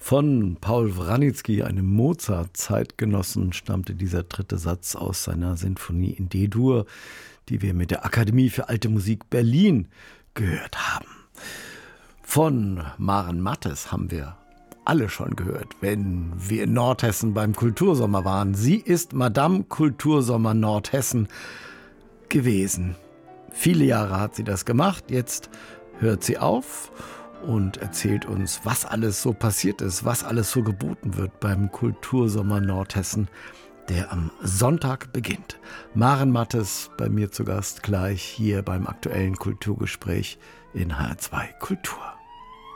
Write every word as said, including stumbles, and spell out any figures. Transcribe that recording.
Von Paul Wranitzky, einem Mozart-Zeitgenossen, stammte dieser dritte Satz aus seiner Sinfonie in D-Dur, die wir mit der Akademie für Alte Musik Berlin gehört haben. Von Maren Mattes haben wir alle schon gehört, wenn wir in Nordhessen beim Kultursommer waren. Sie ist Madame Kultursommer Nordhessen gewesen. Viele Jahre hat sie das gemacht, jetzt hört sie auf und erzählt uns, was alles so passiert ist, was alles so geboten wird beim Kultursommer Nordhessen, der am Sonntag beginnt. Maren Mattes bei mir zu Gast gleich hier beim aktuellen Kulturgespräch in H R zwei Kultur.